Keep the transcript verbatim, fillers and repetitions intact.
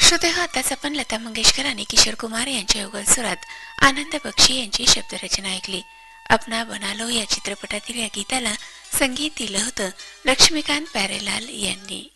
श्रोते हो, आताच आपण लता मंगेशकर आणि किशोर कुमार यांच्या युगल सुरात आनंद बक्षी यांची शब्दरचना ऐकली. अपना बनालो या चित्रपटातील या गीताला संगीत दिलं होतं लक्ष्मीकांत प्यारेलाल यांनी.